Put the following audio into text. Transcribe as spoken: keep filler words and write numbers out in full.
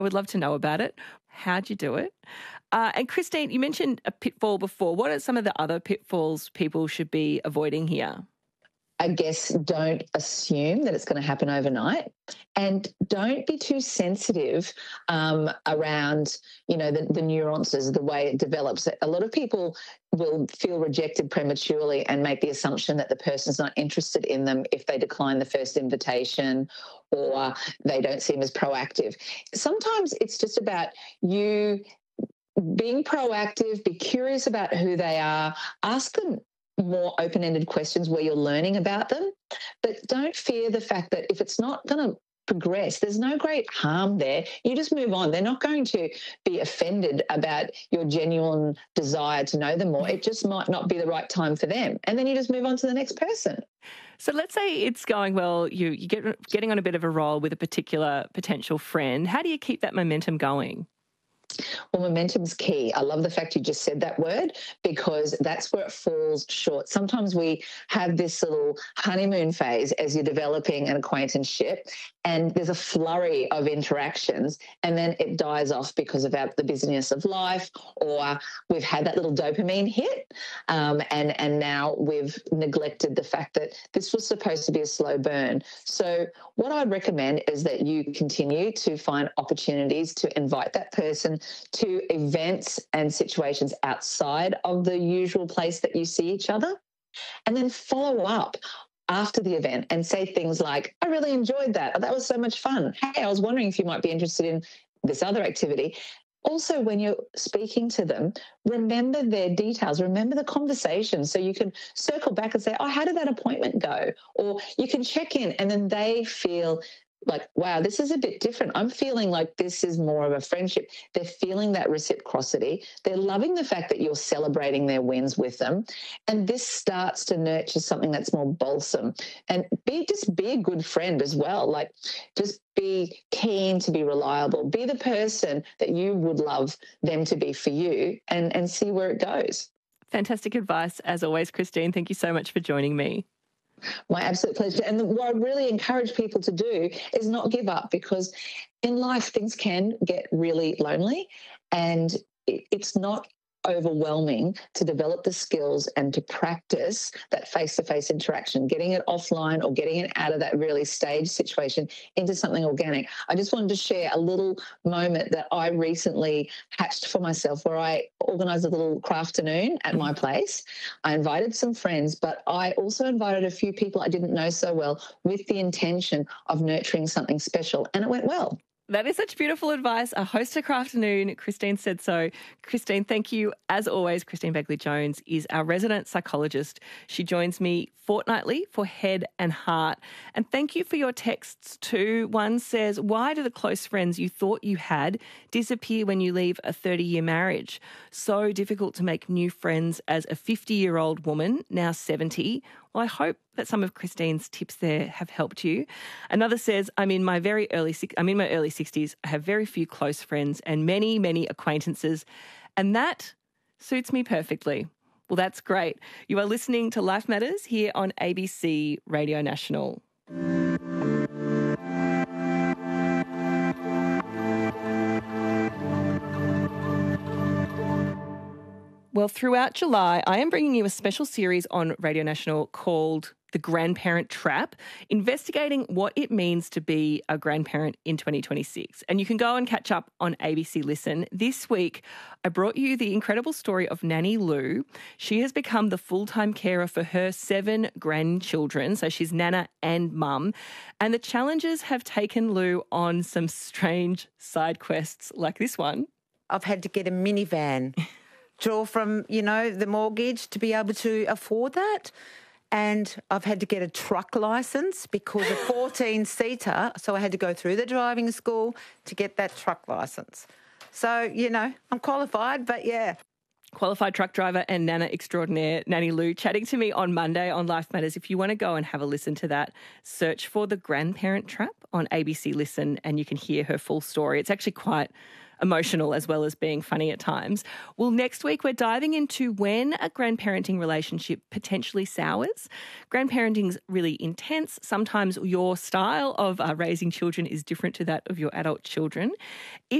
I would love to know about it. How'd you do it? Uh, and Christine, you mentioned a pitfall before. What are some of the other pitfalls people should be avoiding here? I guess don't assume that it's going to happen overnight, and don't be too sensitive um, around, you know, the, the nuances, the way it develops. A lot of people will feel rejected prematurely and make the assumption that the person's not interested in them if they decline the first invitation or they don't seem as proactive. Sometimes it's just about you being proactive, be curious about who they are, ask them more open-ended questions where you're learning about them, but don't fear the fact that if it's not going to progress, there's no great harm there. You just move on. They're not going to be offended about your genuine desire to know them more. It just might not be the right time for them. And then you just move on to the next person. So let's say it's going well, you, you get getting on a bit of a roll with a particular potential friend. How do you keep that momentum going? Well, momentum's key. I love the fact you just said that word, because that's where it falls short. Sometimes we have this little honeymoon phase as you're developing an acquaintanceship, and there's a flurry of interactions, and then it dies off because of our, the busyness of life, or we've had that little dopamine hit, um, and, and now we've neglected the fact that this was supposed to be a slow burn. So what I'd recommend is that you continue to find opportunities to invite that person to events and situations outside of the usual place that you see each other, and then follow up after the event and say things like, I really enjoyed that. That was so much fun. Hey, I was wondering if you might be interested in this other activity. Also, when you're speaking to them, remember their details, remember the conversation, so you can circle back and say, oh, how did that appointment go? Or you can check in, and then they feel like, wow, this is a bit different. I'm feeling like this is more of a friendship. They're feeling that reciprocity. They're loving the fact that you're celebrating their wins with them. And this starts to nurture something that's more balsam. And be just be a good friend as well. Like, just be keen to be reliable. Be the person that you would love them to be for you, and, and see where it goes. Fantastic advice, as always, Christine. Thank you so much for joining me. My absolute pleasure. And what I really encourage people to do is not give up, because in life things can get really lonely, and it's not overwhelming to develop the skills and to practice that face-to-face interaction, getting it offline or getting it out of that really staged situation into something organic. I just wanted to share a little moment that I recently hatched for myself, where I organised a little crafternoon at my place. I invited some friends, but I also invited a few people I didn't know so well, with the intention of nurturing something special, and it went well. That is such beautiful advice. A host a crafternoon. Christine said so. Christine, thank you. As always, Christine Begley-Jones is our resident psychologist. She joins me fortnightly for Head and Heart. And thank you for your texts too. One says, why do the close friends you thought you had disappear when you leave a thirty-year marriage? So difficult to make new friends as a fifty-year-old woman, now seventy. Well, I hope that some of Christine's tips there have helped you. Another says, I'm in my very early I'm in my early sixties. I have very few close friends and many, many acquaintances, and that suits me perfectly. Well, that's great. You are listening to Life Matters here on A B C Radio National. Well, throughout July, I am bringing you a special series on Radio National called The Grandparent Trap, investigating what it means to be a grandparent in twenty twenty-six. And you can go and catch up on A B C Listen. This week, I brought you the incredible story of Nanny Lou. She has become the full-time carer for her seven grandchildren, so she's nana and mum. And the challenges have taken Lou on some strange side quests like this one. I've had to get a minivan. Draw from, you know, the mortgage to be able to afford that. And I've had to get a truck licence because a fourteen-seater, so I had to go through the driving school to get that truck licence. So, you know, I'm qualified, but yeah. Qualified truck driver and nana extraordinaire, Nanny Lou, chatting to me on Monday on Life Matters. If you want to go and have a listen to that, search for The Grandparent Trap on A B C Listen and you can hear her full story. It's actually quite emotional as well as being funny at times. Well, next week we're diving into when a grandparenting relationship potentially sours. Grandparenting's really intense. Sometimes your style of uh, raising children is different to that of your adult children.